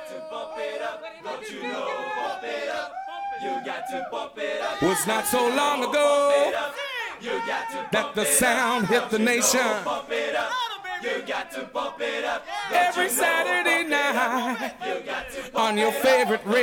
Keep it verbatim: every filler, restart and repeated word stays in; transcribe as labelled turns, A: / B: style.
A: Was not so long ago that the sound hit the nation. Every Saturday night on your favorite radio.